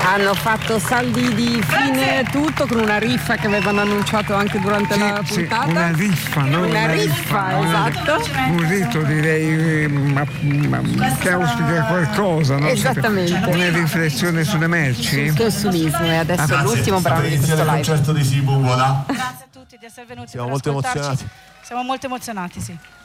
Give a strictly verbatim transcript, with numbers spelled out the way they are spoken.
Hanno fatto saldi di fine tutto con una riffa che avevano annunciato anche durante sì, la sì, puntata. una riffa, no? Una, una riffa, riffa, esatto. Un rito direi ma, ma, che auspica qualcosa, no? Esattamente. Una riflessione sulle merci. Sul consumismo e adesso Ah, l'ultimo brano di questo live. Concerto di Sibu, voilà. Grazie a tutti di essere venuti. Siamo per molto ascoltarci. emozionati. Siamo molto emozionati, sì.